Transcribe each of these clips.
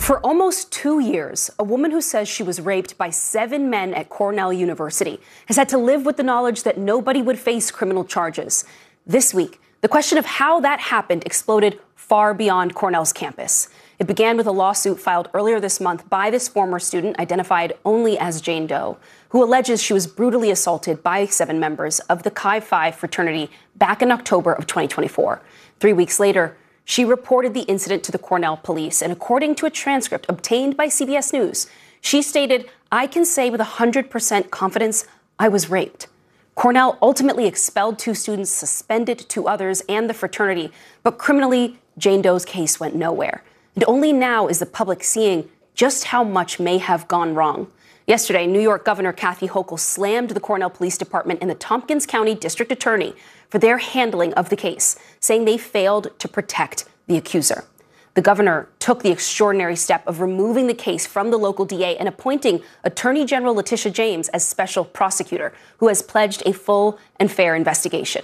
For almost 2 years, a woman who says she was raped by 7 men at Cornell University has had to live with the knowledge that nobody would face criminal charges. This week, the question of how that happened exploded far beyond Cornell's campus. It began with a lawsuit filed earlier this month by this former student, identified only as Jane Doe, who alleges she was brutally assaulted by 7 members of the Chi Phi fraternity back in October of 2024. 3 weeks later, she reported the incident to the Cornell police, and according to a transcript obtained by CBS News, she stated, "I can say with 100% confidence I was raped." Cornell ultimately expelled 2 students, suspended 2 others, and the fraternity, but criminally, Jane Doe's case went nowhere. And only now is the public seeing just how much may have gone wrong. Yesterday, New York Governor Kathy Hochul slammed the Cornell Police Department and the Tompkins County District Attorney for their handling of the case, saying they failed to protect the accuser. The governor took the extraordinary step of removing the case from the local DA and appointing Attorney General Letitia James as special prosecutor, who has pledged a full and fair investigation.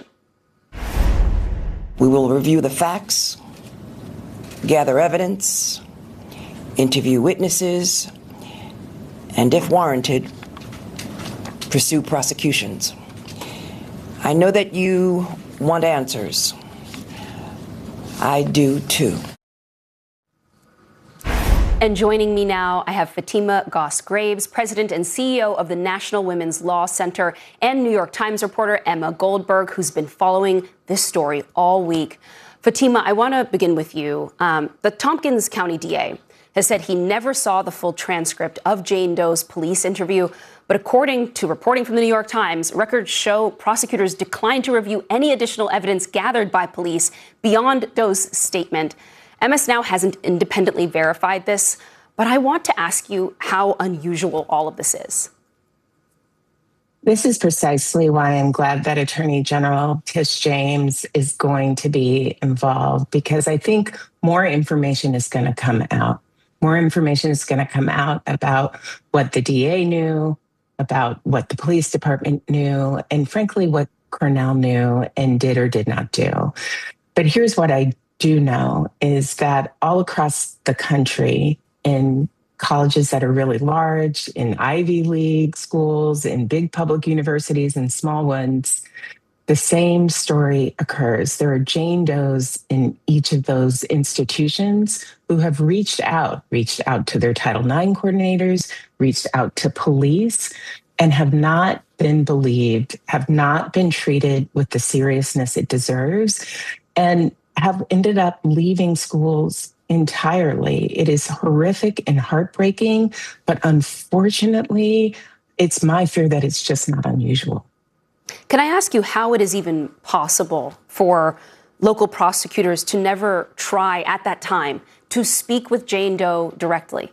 We will review the facts, gather evidence, interview witnesses, and if warranted, pursue prosecutions. I know that you want answers. I do too. And joining me now, I have Fatima Goss-Graves, President and CEO of the National Women's Law Center, and New York Times reporter Emma Goldberg, who's been following this story all week. Fatima, I want to begin with you. The Tompkins County DA has said he never saw the full transcript of Jane Doe's police interview. But according to reporting from the New York Times, records show prosecutors declined to review any additional evidence gathered by police beyond Doe's statement. MS now hasn't independently verified this, but I want to ask you how unusual all of this is. This is precisely why I'm glad that Attorney General Tish James is going to be involved, because I think more information is going to come out. More information is going to come out about what the DA knew, about what the police department knew, and frankly, what Cornell knew and did or did not do. But here's what I do know is that all across the country, in colleges that are really large, in Ivy League schools, in big public universities and small ones, the same story occurs. There are Jane Does in each of those institutions who have reached out to their Title IX coordinators, reached out to police, and have not been believed, have not been treated with the seriousness it deserves, and have ended up leaving schools entirely. It is horrific and heartbreaking, but unfortunately, it's my fear that it's just not unusual. Can I ask you how it is even possible for local prosecutors to never try at that time to speak with Jane Doe directly?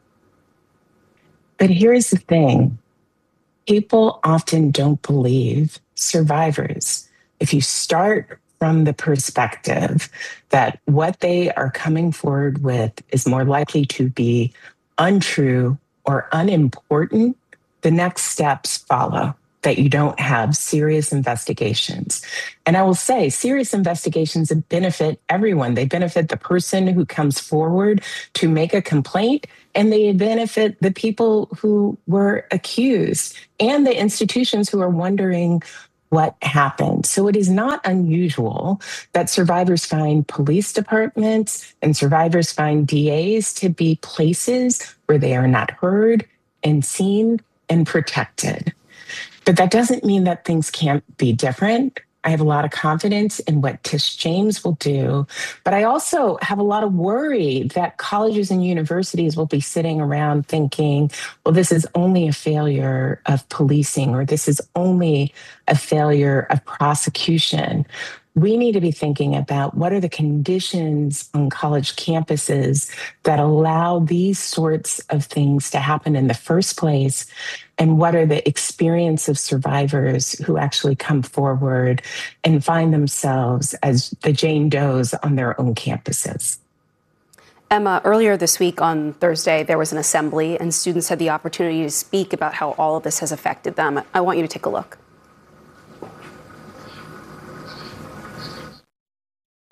But here's the thing. People often don't believe survivors. If you start from the perspective that what they are coming forward with is more likely to be untrue or unimportant, the next steps follow, that you don't have serious investigations. And I will say, serious investigations benefit everyone. They benefit the person who comes forward to make a complaint, and they benefit the people who were accused and the institutions who are wondering what happened. So it is not unusual that survivors find police departments and survivors find DAs to be places where they are not heard and seen and protected. But that doesn't mean that things can't be different. I have a lot of confidence in what Tish James will do, but I also have a lot of worry that colleges and universities will be sitting around thinking, well, this is only a failure of policing, or this is only a failure of prosecution. We need to be thinking about what are the conditions on college campuses that allow these sorts of things to happen in the first place, and what are the experience of survivors who actually come forward and find themselves as the Jane Does on their own campuses. Emma, earlier this week on Thursday, there was an assembly and students had the opportunity to speak about how all of this has affected them. I want you to take a look. I think I can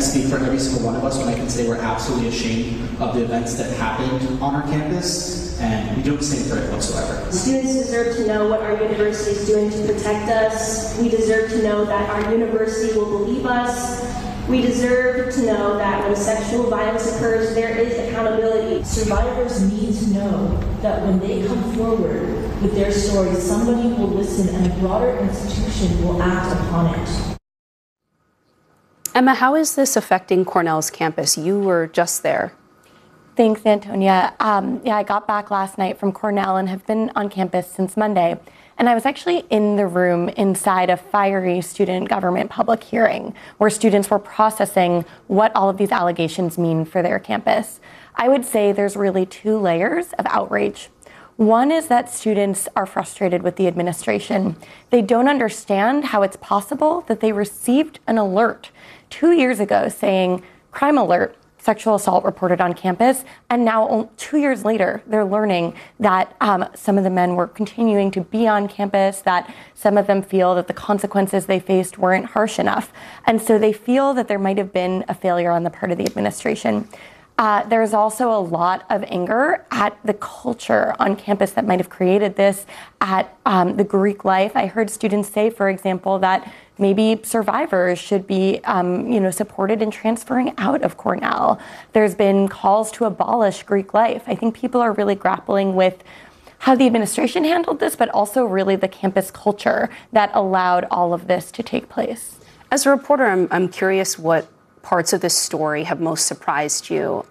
can't speak for every single one of us, but I can say we're absolutely ashamed of the events that happened on our campus, and we don't stand for it whatsoever. Students deserve to know what our university is doing to protect us. We deserve to know that our university will believe us. We deserve to know that when sexual violence occurs, there is accountability. Survivors need to know that when they come forward with their stories, somebody will listen and a broader institution will act upon it. Emma, how is this affecting Cornell's campus? You were just there. Thanks, Antonia. I got back last night from Cornell and have been on campus since Monday. And I was actually in the room inside a fiery student government public hearing where students were processing what all of these allegations mean for their campus. I would say there's really two layers of outrage. One is that students are frustrated with the administration. They don't understand how it's possible that they received an alert 2 years ago saying, crime alert, sexual assault reported on campus, and now 2 years later, they're learning that some of the men were continuing to be on campus, that some of them feel that the consequences they faced weren't harsh enough. And so they feel that there might have been a failure on the part of the administration. There's also a lot of anger at the culture on campus that might have created this, at the Greek life. I heard students say, for example, that maybe survivors should be, supported in transferring out of Cornell. There's been calls to abolish Greek life. I think people are really grappling with how the administration handled this, but also really the campus culture that allowed all of this to take place. As a reporter, I'm curious what parts of this story have most surprised you.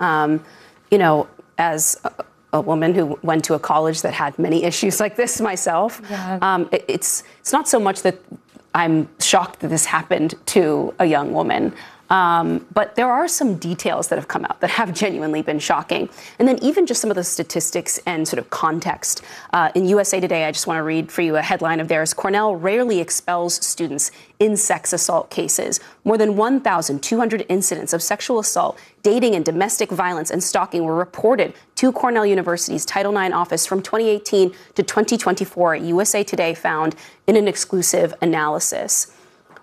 As a woman who went to a college that had many issues like this myself, it's not so much that I'm shocked that this happened to a young woman. But there are some details that have come out that have genuinely been shocking. And then even just some of the statistics and sort of context. In USA Today, I just want to read for you a headline of theirs. Cornell rarely expels students in sex assault cases. More than 1,200 incidents of sexual assault, dating and domestic violence and stalking were reported to Cornell University's Title IX office from 2018 to 2024, USA Today found in an exclusive analysis.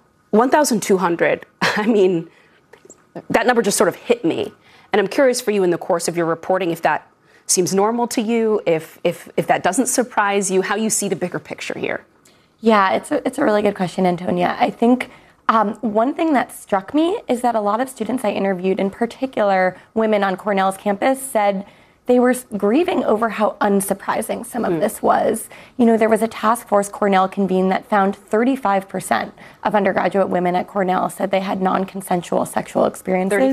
1,200, I mean, that number just sort of hit me. And I'm curious for you in the course of your reporting if that seems normal to you, if that doesn't surprise you, how you see the bigger picture here. Yeah, it's a really good question, Antonia. I think one thing that struck me is that a lot of students I interviewed, in particular women on Cornell's campus, said they were grieving over how unsurprising some of this was. There was a task force Cornell convened that found 35% of undergraduate women at Cornell said they had non-consensual sexual experiences.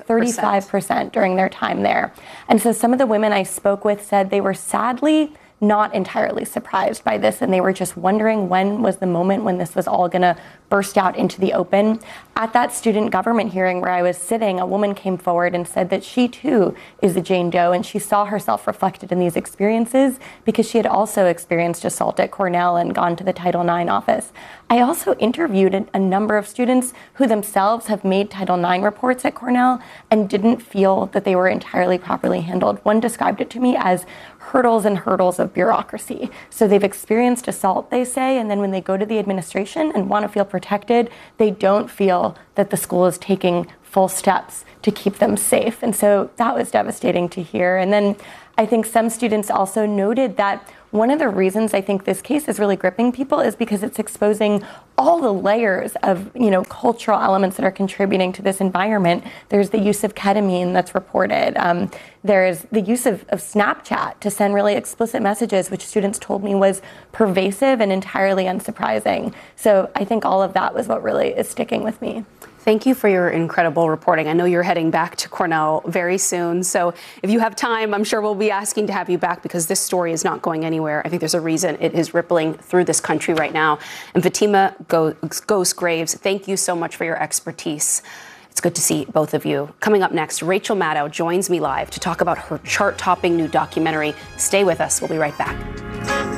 35% during their time there. And so some of the women I spoke with said they were sadly not entirely surprised by this, and they were just wondering when was the moment when this was all going to burst out into the open. At that student government hearing where I was sitting, a woman came forward and said that she too is a Jane Doe, and she saw herself reflected in these experiences because she had also experienced assault at Cornell and gone to the Title IX office. I also interviewed a number of students who themselves have made Title IX reports at Cornell and didn't feel that they were entirely properly handled. One described it to me as hurdles and hurdles of bureaucracy. So they've experienced assault, they say, and then when they go to the administration and want to feel protected, they don't feel that the school is taking full steps to keep them safe. And so that was devastating to hear. And then I think some students also noted that one of the reasons I think this case is really gripping people is because it's exposing all the layers of, cultural elements that are contributing to this environment. There's the use of ketamine that's reported. There's the use of Snapchat to send really explicit messages, which students told me was pervasive and entirely unsurprising. So I think all of that was what really is sticking with me. Thank you for your incredible reporting. I know you're heading back to Cornell very soon. So if you have time, I'm sure we'll be asking to have you back because this story is not going anywhere. I think there's a reason it is rippling through this country right now. And Fatima Ghost Graves, thank you so much for your expertise. It's good to see both of you. Coming up next, Rachel Maddow joins me live to talk about her chart-topping new documentary. Stay with us. We'll be right back.